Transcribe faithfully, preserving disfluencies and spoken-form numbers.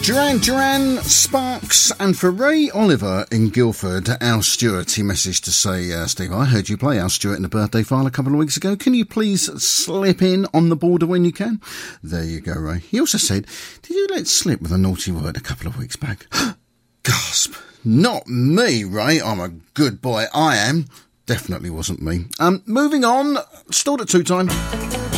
Duran Duran, Sparks, and for Ray Oliver in Guildford, Al Stewart, he messaged to say, uh, Steve, I heard you play Al Stewart in the birthday file a couple of weeks ago. Can you please slip in on the border when you can? There you go, Ray. He also said, did you let slip with a naughty word a couple of weeks back? Gasp. Not me, Ray. I'm a good boy. I am. Definitely wasn't me. Um, moving on. Stored at two time.